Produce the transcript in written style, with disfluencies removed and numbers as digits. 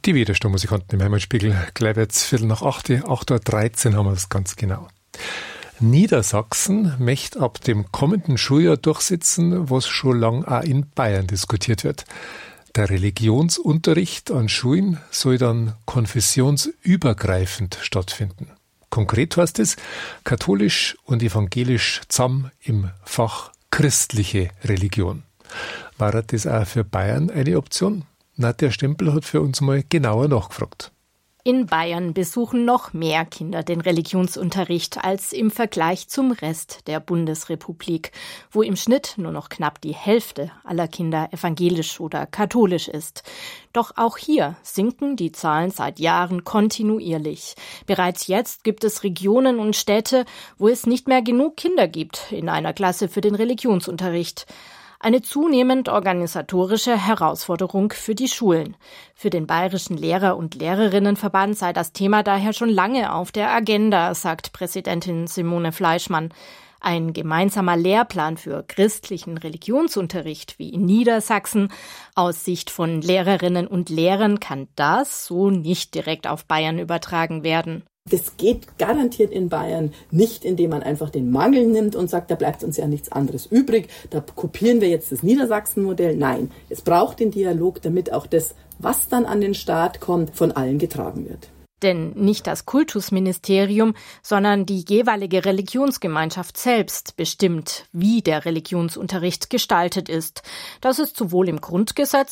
Die Widerstrommusikanten im Heimatspiegel, gleich wird's 7:15, 8:13 Uhr haben wir das ganz genau. Niedersachsen möchte ab dem kommenden Schuljahr durchsetzen, was schon lange auch in Bayern diskutiert wird. Der Religionsunterricht an Schulen soll dann konfessionsübergreifend stattfinden. Konkret heißt es, katholisch und evangelisch zusammen im Fach christliche Religion. War das auch für Bayern eine Option? Nadja Stempel hat für uns mal genauer nachgefragt. In Bayern besuchen noch mehr Kinder den Religionsunterricht als im Vergleich zum Rest der Bundesrepublik, wo im Schnitt nur noch knapp die Hälfte aller Kinder evangelisch oder katholisch ist. Doch auch hier sinken die Zahlen seit Jahren kontinuierlich. Bereits jetzt gibt es Regionen und Städte, wo es nicht mehr genug Kinder gibt in einer Klasse für den Religionsunterricht. Eine zunehmend organisatorische Herausforderung für die Schulen. Für den Bayerischen Lehrer- und Lehrerinnenverband sei das Thema daher schon lange auf der Agenda, sagt Präsidentin Simone Fleischmann. Ein gemeinsamer Lehrplan für christlichen Religionsunterricht wie in Niedersachsen. Aus Sicht von Lehrerinnen und Lehrern kann das so nicht direkt auf Bayern übertragen werden. Das geht garantiert in Bayern nicht, indem man einfach den Mangel nimmt und sagt, da bleibt uns ja nichts anderes übrig, da kopieren wir jetzt das Niedersachsen-Modell. Nein, es braucht den Dialog, damit auch das, was dann an den Staat kommt, von allen getragen wird. Denn nicht das Kultusministerium, sondern die jeweilige Religionsgemeinschaft selbst bestimmt, wie der Religionsunterricht gestaltet ist. Das ist sowohl im Grundgesetz